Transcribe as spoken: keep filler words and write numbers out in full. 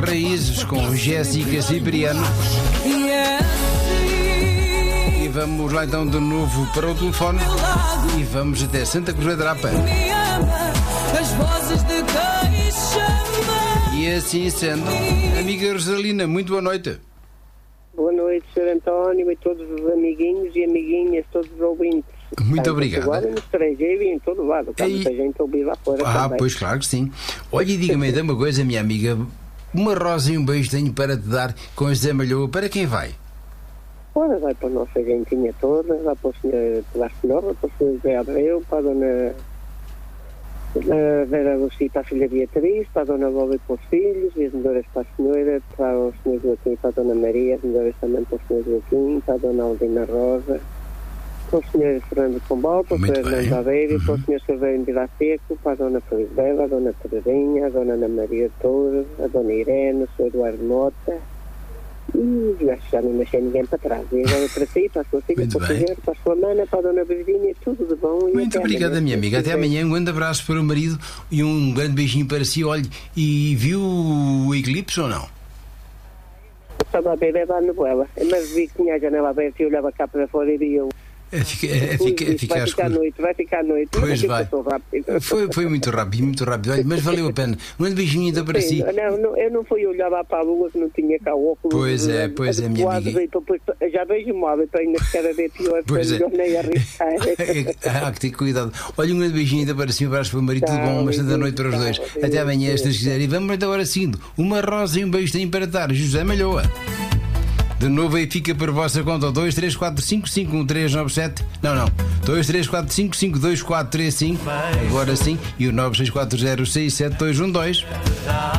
Raízes com Jéssica Cipriano. E vamos lá então de novo para o telefone e vamos até Santa Cruz da Drapa. E assim sendo, amiga Rosalina, muito boa noite. Boa noite, senhor António, e todos os amiguinhos e amiguinhas, todos os ouvintes. Muito obrigado. Agora no estrangeiro e em todo lado, há muita gente a ouvir lá fora. Ah, também. Pois claro que sim. Olha, e diga-me então uma coisa, minha amiga. Uma rosa e um beijo tenho para te dar com a José Malhoa. Para quem vai? Ora, vai para a nossa gentinha toda, vai para o senhor Plástico Nova, para o senhor José Abreu, para a dona a Vera Lucia, para a filha Beatriz, para a dona Bola e para os filhos, e as melhoras para a senhora, para o senhor Joaquim, para a dona Maria, as melhoras também para o senhor Joaquim, para a dona Aldina Rosa, para o senhor Fernando Pombal, para o senhor Hernando Aveiro, uhum. para o senhor Silveiro Vila Seco, para a dona Felizbela, a dona Terezinha, a dona Ana Maria Torres, a dona Irene, o senhor Eduardo Mota, e acho que já não deixei ninguém para trás. E agora para si, para a sua filha, para o senhor, para a sua mana, para a dona Virgínia, tudo de bom. Muito obrigada, minha amiga. Até amanhã. Um grande abraço para o marido e um grande beijinho para si. Olhe, e viu o eclipse ou não? Estava a ver levar a novela, mas vi que tinha a janela aberta e olhava cá para fora e via o. É, fica, é, fica, é ficar vai ficar à noite, vai ficar à noite. Pois vai. Rápido. Foi, foi muito rápido, muito rápido. Olha, mas valeu a pena. Um grande beijinho ainda para si. Não, não, eu não fui olhar lá para a lua que não tinha cá o óculos. Pois é, pois é, minha amiga. Depois, já vejo móvel, estou ainda cada vez pior, pois é. nem arriscar. Há que ter cuidado. Olha, um grande beijinho ainda para si, um abraço para o marido, tudo bom, uma santa noite para os dois. Até amanhã, se Deus quiser. E vamos então agora seguindo. Uma rosa e um beijo tenho para dar. José Malhoa. De novo aí fica por vossa conta o dois três quatro cinco cinco um três nove sete. Não, não. dois três quatro cinco cinco dois quatro três cinco. Agora sim. E o nove seis quatro zero seis sete dois um dois.